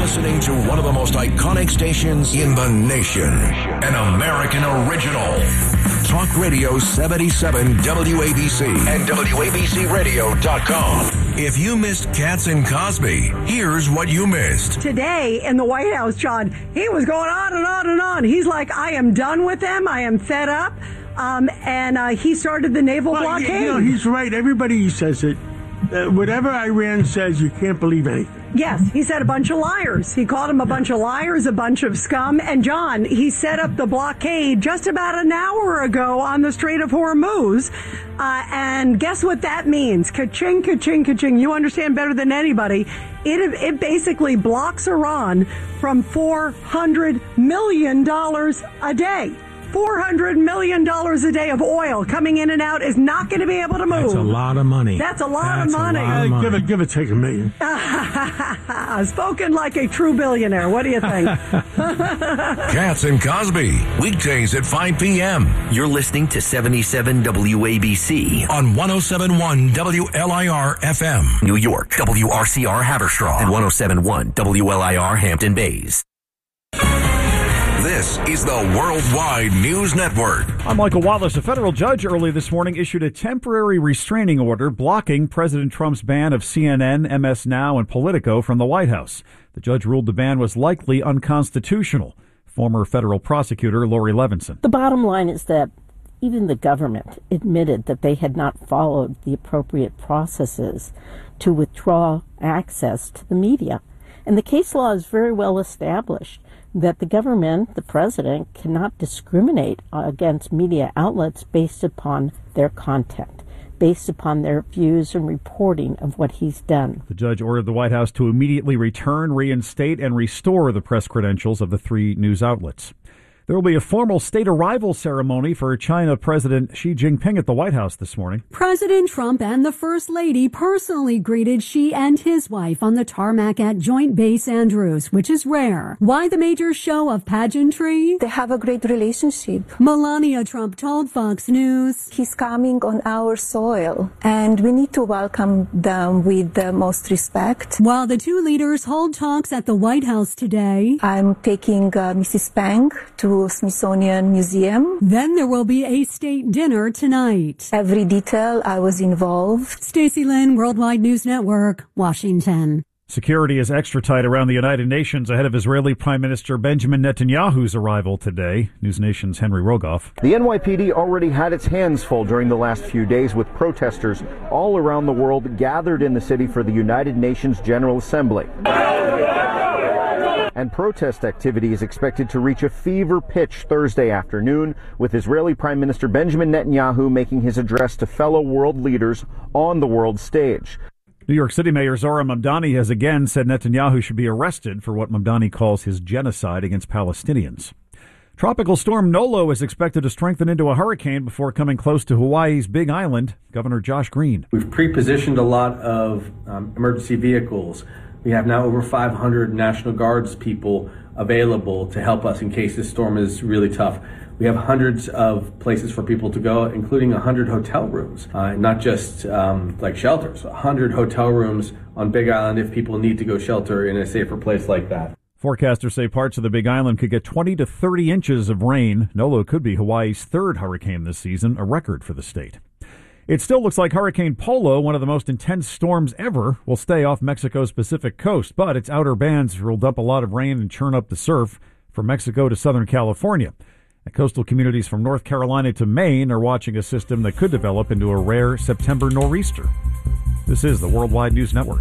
listening to one of the most iconic stations in the nation. An American original. Talk Radio 77 WABC and WABCRadio.com. If you missed Katz and Cosby, here's what you missed. Today in the White House, John, he was going on and on and on. He's like, I am done with them. I am fed up. And he started the naval blockade. You know, he's right. Everybody says it. Whatever Iran says, you can't believe anything. Yes, he said a bunch of liars. He called them a bunch of liars, a bunch of scum. And, John, he set up the blockade just about an hour ago on the Strait of Hormuz. And guess what that means? Ka-ching, ka-ching, ka-ching. You understand better than anybody. It basically blocks Iran from $400 million a day. $400 million a day of oil coming in and out is not going to be able to move. That's a lot of money. That's a lot of money. Give it, take $1 million. Spoken like a true billionaire. What do you think? Katz and Cosby, weekdays at 5 p.m. You're listening to 77 WABC on 107.1 WLIR FM, New York, WRCR Haverstraw, and 107.1 WLIR Hampton Bays. This is the Worldwide News Network. I'm Michael Wallace. A federal judge early this morning issued a temporary restraining order blocking President Trump's ban of CNN, MS Now, and Politico from the White House. The judge ruled the ban was likely unconstitutional. Former federal prosecutor Lori Levinson. The bottom line is that even the government admitted that they had not followed the appropriate processes to withdraw access to the media. And the case law is very well established that the government, the president, cannot discriminate against media outlets based upon their content, based upon their views and reporting of what he's done. The judge ordered the White House to immediately return, reinstate, and restore the press credentials of the three news outlets. There will be a formal state arrival ceremony for China President Xi Jinping at the White House this morning. President Trump and the First Lady personally greeted Xi and his wife on the tarmac at Joint Base Andrews, which is rare. Why the major show of pageantry? They have a great relationship. Melania Trump told Fox News. He's coming on our soil, and we need to welcome them with the most respect. While the two leaders hold talks at the White House today, I'm taking Mrs. Peng to Smithsonian Museum. Then there will be a state dinner tonight. Every detail, I was involved. Stacey Lynn, Worldwide News Network, Washington. Security is extra tight around the United Nations ahead of Israeli Prime Minister Benjamin Netanyahu's arrival today. News Nation's Henry Rogoff. The NYPD already had its hands full during the last few days with protesters all around the world gathered in the city for the United Nations General Assembly. And protest activity is expected to reach a fever pitch Thursday afternoon, with Israeli Prime Minister Benjamin Netanyahu making his address to fellow world leaders on the world stage. New York City Mayor Zohran Mamdani has again said Netanyahu should be arrested for what Mamdani calls his genocide against Palestinians. Tropical storm Nolo is expected to strengthen into a hurricane before coming close to Hawaii's Big Island. Governor Josh Green. We've pre-positioned a lot of emergency vehicles. We have now over 500 National Guards people available to help us in case this storm is really tough. We have hundreds of places for people to go, including 100 hotel rooms, not just like shelters, 100 hotel rooms on Big Island if people need to go shelter in a safer place like that. Forecasters say parts of the Big Island could get 20 to 30 inches of rain. Nolo could be Hawaii's third hurricane this season, a record for the state. It still looks like Hurricane Polo, one of the most intense storms ever, will stay off Mexico's Pacific coast, but its outer bands will dump a lot of rain and churn up the surf from Mexico to Southern California. And coastal communities from North Carolina to Maine are watching a system that could develop into a rare September nor'easter. This is the Worldwide News Network.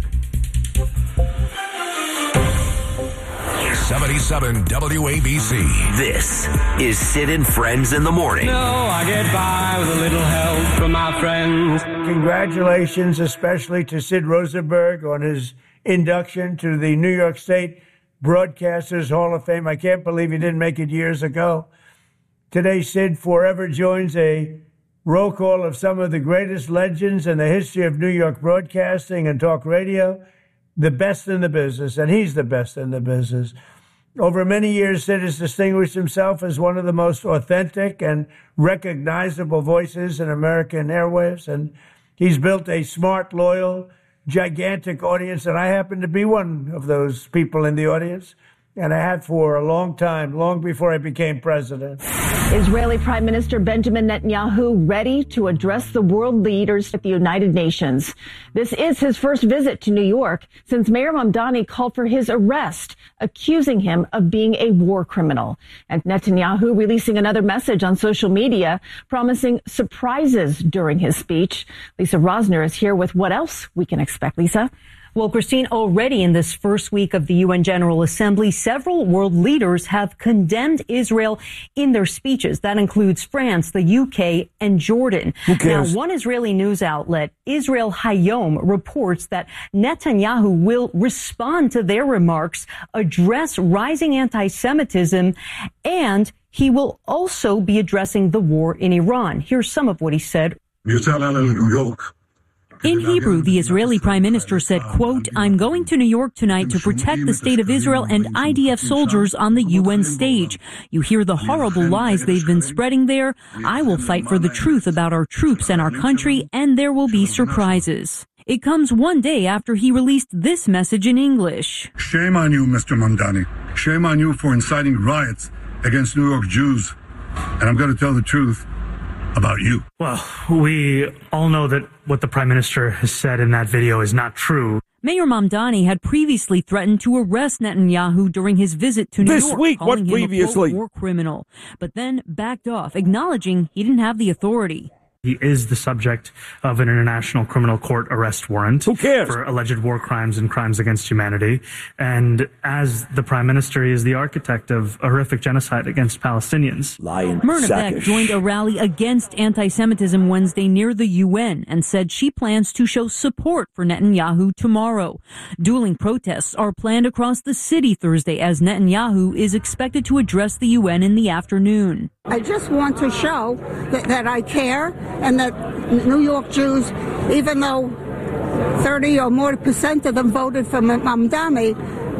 77 WABC. This is Sid and Friends in the Morning. No, I get by with a little help from my friends. Congratulations, especially to Sid Rosenberg on his induction to the New York State Broadcasters Hall of Fame. I can't believe he didn't make it years ago. Today, Sid forever joins a roll call of some of the greatest legends in the history of New York broadcasting and talk radio, the best in the business, and he's the best in the business. Over many years, Sid has distinguished himself as one of the most authentic and recognizable voices in American airwaves, and he's built a smart, loyal, gigantic audience, and I happen to be one of those people in the audience. And I had for a long time, long before I became president. Israeli Prime Minister Benjamin Netanyahu ready to address the world leaders at the United Nations. This is his first visit to New York since Mayor Mamdani called for his arrest, accusing him of being a war criminal. And Netanyahu releasing another message on social media, promising surprises during his speech. Lisa Rosner is here with what else we can expect. Lisa? Well, Christine, already in this first week of the UN General Assembly, several world leaders have condemned Israel in their speeches. That includes France, the UK, and Jordan. Now, one Israeli news outlet, Israel Hayom, reports that Netanyahu will respond to their remarks, address rising anti-Semitism, and he will also be addressing the war in Iran. Here's some of what he said. In Hebrew, the Israeli prime minister said, quote, "I'm going to New York tonight to protect the state of Israel and IDF soldiers on the UN stage. You hear the horrible lies they've been spreading there. I will fight for the truth about our troops and our country, and there will be surprises." It comes one day after he released this message in English. Shame on you, Mr. Mamdani. Shame on you for inciting riots against New York Jews. And I'm going to tell the truth about you. Well, we all know that what the prime minister has said in that video is not true. Mayor Mamdani had previously threatened to arrest Netanyahu during his visit to New York. This week, what previously? A war criminal, but then backed off, acknowledging he didn't have the authority. He is the subject of an international criminal court arrest warrant. Who cares? For alleged war crimes and crimes against humanity. And as the prime minister, he is the architect of a horrific genocide against Palestinians. Myrna Beck joined a rally against anti-Semitism Wednesday near the UN and said she plans to show support for Netanyahu tomorrow. Dueling protests are planned across the city Thursday as Netanyahu is expected to address the UN in the afternoon. I just want to show that I care and that New York Jews, even though 30 or more % of them voted for Mamdani,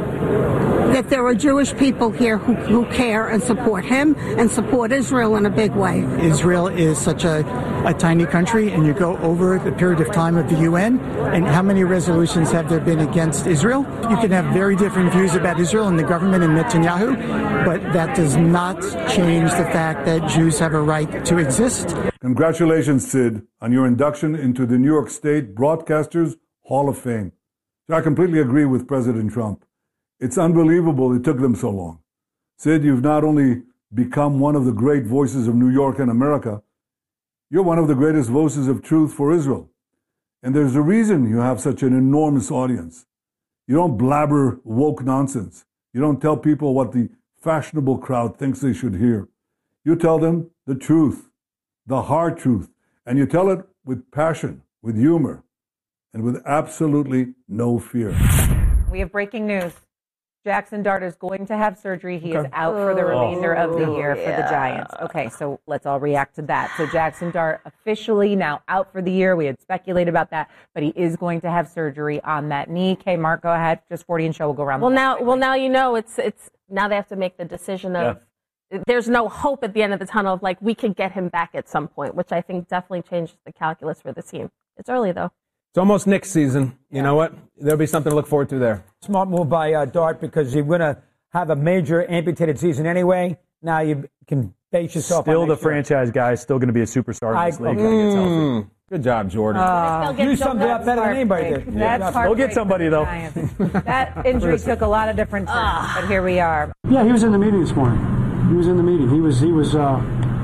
that there are Jewish people here who care and support him and support Israel in a big way. Israel is such a tiny country, and you go over the period of time of the UN, and how many resolutions have there been against Israel? You can have very different views about Israel and the government and Netanyahu, but that does not change the fact that Jews have a right to exist. Congratulations, Sid, on your induction into the New York State Broadcasters Hall of Fame. So I completely agree with President Trump. It's unbelievable it took them so long. Sid, you've not only become one of the great voices of New York and America, you're one of the greatest voices of truth for Israel. And there's a reason you have such an enormous audience. You don't blabber woke nonsense. You don't tell people what the fashionable crowd thinks they should hear. You tell them the truth, the hard truth, and you tell it with passion, with humor, and with absolutely no fear. We have breaking news. Jackson Dart is going to have surgery. He is out for the remainder of the year for the Giants. Okay, so let's all react to that. So Jackson Dart officially now out for the year. We had speculated about that, but he is going to have surgery on that knee. Okay, Mark, go ahead. Just 40 and show. We'll go around. Now you know it's now they have to make the decision of there's no hope at the end of the tunnel of like we could get him back at some point, which I think definitely changes the calculus for the team. It's early though. It's almost Knicks season. You know what? There'll be something to look forward to there. Smart move by Dart because you're going to have a major amputated season anyway. Now you can base yourself still on the franchise guy, still going to be a superstar in this league. Good job, Jordan. You summed it up better than anybody did. We'll get somebody, though. That injury took a lot of different turns, but here we are. Yeah, he was in the meeting this morning. He was in the meeting. He's not,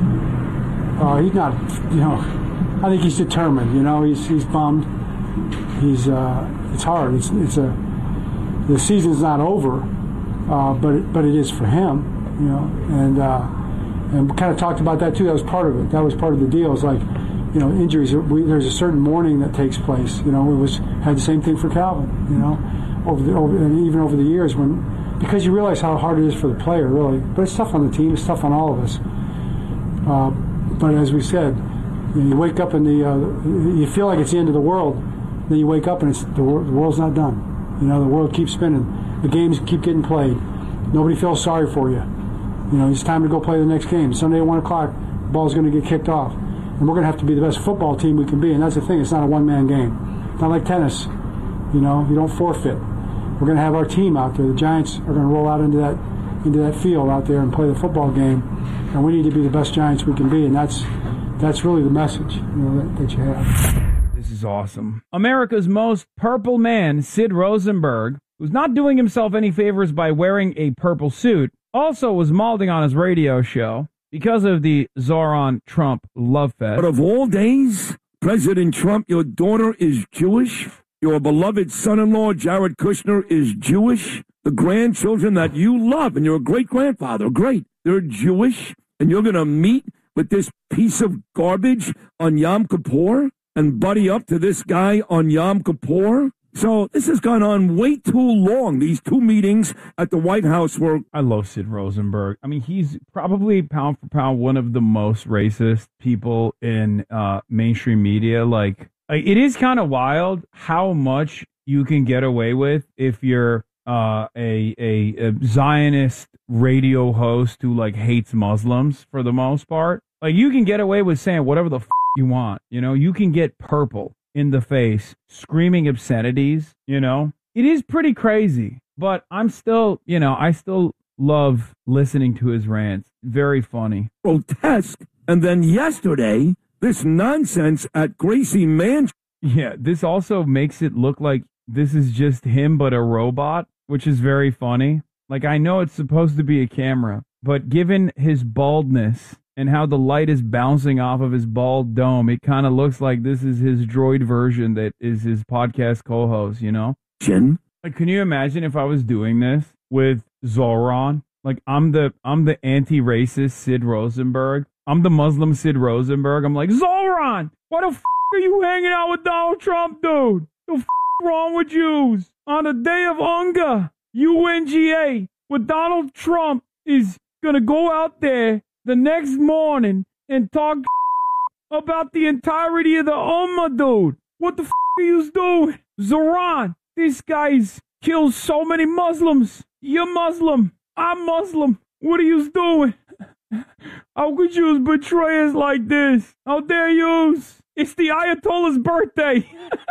I think he's determined, he's bummed. It's hard. The season's not over, but it is for him, and we kind of talked about that too. That was part of it. That was part of the deal. It's like, injuries. There's a certain mourning that takes place. Had the same thing for Calvin. Even over the years because you realize how hard it is for the player, really. But it's tough on the team. It's tough on all of us. But as we said, you wake up and you feel like it's the end of the world. Then you wake up and the world's not done. The world keeps spinning. The games keep getting played. Nobody feels sorry for you. It's time to go play the next game. Sunday at 1 o'clock, the ball's going to get kicked off. And we're going to have to be the best football team we can be. And that's the thing. It's not a one-man game. Not like tennis. You know, you don't forfeit. We're going to have our team out there. The Giants are going to roll out into that field out there and play the football game, and we need to be the best Giants we can be, and that's really the message, that you have. This is awesome. America's most purple man, Sid Rosenberg, who's not doing himself any favors by wearing a purple suit, also was malding on his radio show because of the Zoran Trump love fest. But of all days, President Trump, your daughter is Jewish. Your beloved son-in-law, Jared Kushner, is Jewish. The grandchildren that you love, and your great-grandfather, great, they're Jewish. And you're going to meet with this piece of garbage on Yom Kippur and buddy up to this guy on Yom Kippur? So this has gone on way too long. These two meetings at the White House were... I love Sid Rosenberg. I mean, he's probably pound for pound one of the most racist people in mainstream media. Like, it is kind of wild how much you can get away with if you're a Zionist radio host who like hates Muslims for the most part. Like, you can get away with saying whatever the you want. You know, you can get purple in the face, screaming obscenities. You know, it is pretty crazy. But I'm still, I still love listening to his rants. Very funny. Grotesque. And then yesterday, this nonsense at Gracie Mansion. Yeah, this also makes it look like this is just him but a robot, which is very funny. Like, I know it's supposed to be a camera, but given his baldness and how the light is bouncing off of his bald dome, it kind of looks like this is his droid version that is his podcast co-host, Jen? Like, can you imagine if I was doing this with Zoran? Like, I'm the anti-racist Sid Rosenberg. I'm the Muslim Sid Rosenberg. I'm like, Zoran, why the are you hanging out with Donald Trump, dude? The wrong with Jews? On the day of UNGA, UNGA, where Donald Trump is going to go out there the next morning and talk about the entirety of the Ummah, dude. What the are you doing? Zoran, this guy's killed so many Muslims. You're Muslim. I'm Muslim. What are you doing? How could you betray us like this? How dare you? It's the Ayatollah's birthday.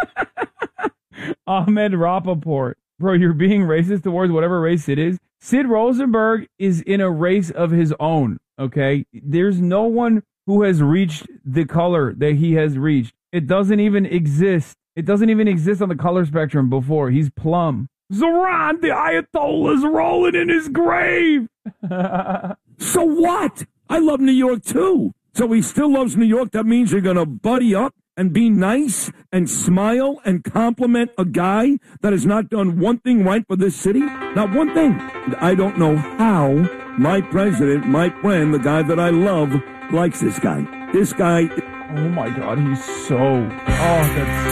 Ahmed Rappaport. Bro, you're being racist towards whatever race it is. Sid Rosenberg is in a race of his own, okay? There's no one who has reached the color that he has reached. It doesn't even exist. It doesn't even exist on the color spectrum before. He's plum. Zoran, the Ayatollah's rolling in his grave. So what? I love New York too. So he still loves New York. That means you're going to buddy up and be nice and smile and compliment a guy that has not done one thing right for this city? Not one thing. I don't know how my president, my friend, the guy that I love, likes this guy. This guy... Oh, my God. He's so... Oh, that's...